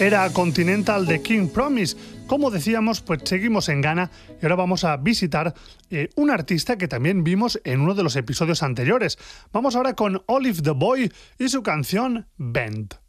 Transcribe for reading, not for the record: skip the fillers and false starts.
Era Continental de King Promise. Como decíamos, pues seguimos en Ghana y ahora vamos a visitar un artista que también vimos en uno de los episodios anteriores. Vamos ahora con Olive the Boy y su canción Bend.